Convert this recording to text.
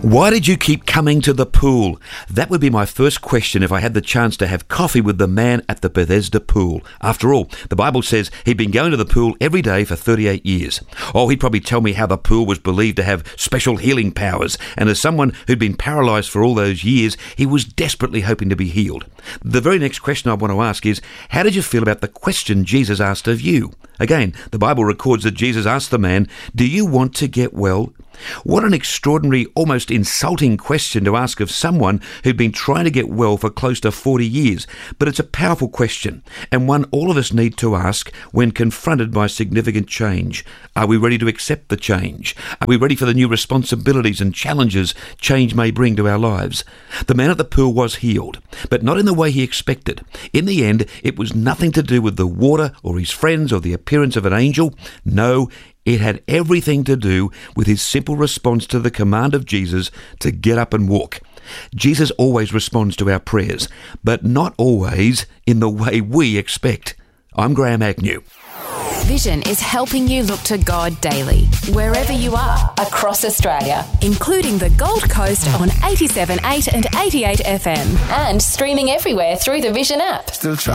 Why did you keep coming to the pool? That would be my first question if I had the chance to have coffee with the man at the Bethesda pool. After all, the Bible says he'd been going to the pool every day for 38 years. Oh, he'd probably tell me how the pool was believed to have special healing powers, and as someone who'd been paralysed for all those years, he was desperately hoping to be healed. The very next question I want to ask is, how did you feel about the question Jesus asked of you? Again, the Bible records that Jesus asked the man, "Do you want to get well?" What an extraordinary, almost insulting question to ask of someone who'd been trying to get well for close to 40 years. But it's a powerful question, and one all of us need to ask when confronted by significant change. Are we ready to accept the change? Are we ready for the new responsibilities and challenges change may bring to our lives? The man at the pool was healed, but not in the way he expected. In the end, it was nothing to do with the water or his friends or the appearance of an angel. No, it had everything to do with his simple response to the command of Jesus to get up and walk. Jesus always responds to our prayers, but not always in the way we expect. I'm Graham Agnew. Vision is helping you look to God daily, wherever you are, across Australia, including the Gold Coast on 87.8 and 88 FM, and streaming everywhere through the Vision app. Still try.